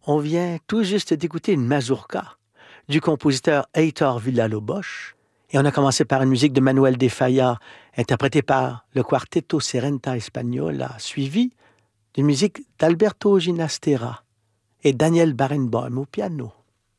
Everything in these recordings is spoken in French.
On vient tout juste d'écouter une mazurka du compositeur Heitor Villa-Lobos et on a commencé par une musique de Manuel de Falla interprétée par le Quarteto Serenta Española, suivi d'une musique d'Alberto Ginastera et Daniel Barenboim au piano.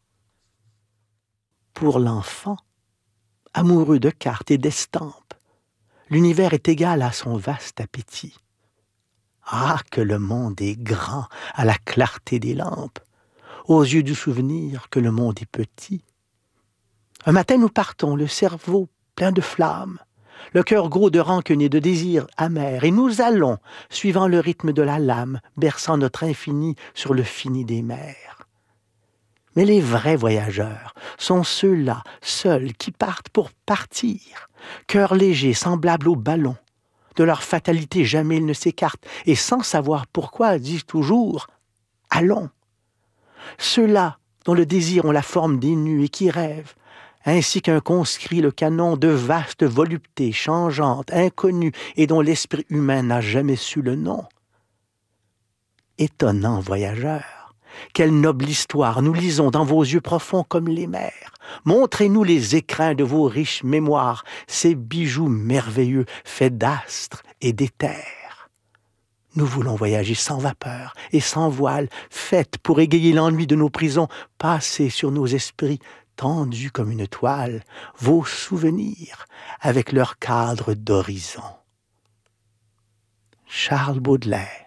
Pour l'enfant, amoureux de cartes et d'estampes, l'univers est égal à son vaste appétit. Ah, que le monde est grand à la clarté des lampes, aux yeux du souvenir que le monde est petit. Un matin nous partons, le cerveau plein de flammes, le cœur gros de rancune et de désirs amers, et nous allons, suivant le rythme de la lame, berçant notre infini sur le fini des mers. Mais les vrais voyageurs sont ceux-là, seuls, qui partent pour partir, cœur léger, semblable au ballon. De leur fatalité, jamais ils ne s'écartent, et sans savoir pourquoi, disent toujours « Allons ». Ceux-là dont le désir ont la forme des nus et qui rêvent, ainsi qu'un conscrit le canon de vastes voluptés changeantes, inconnues, et dont l'esprit humain n'a jamais su le nom. Étonnants voyageurs, quelle noble histoire nous lisons dans vos yeux profonds comme les mers. Montrez-nous les écrins de vos riches mémoires, ces bijoux merveilleux faits d'astres et d'éther. Nous voulons voyager sans vapeur et sans voile, faites pour égayer l'ennui de nos prisons, passer sur nos esprits, tendus comme une toile, vos souvenirs avec leur cadre d'horizon. Charles Baudelaire.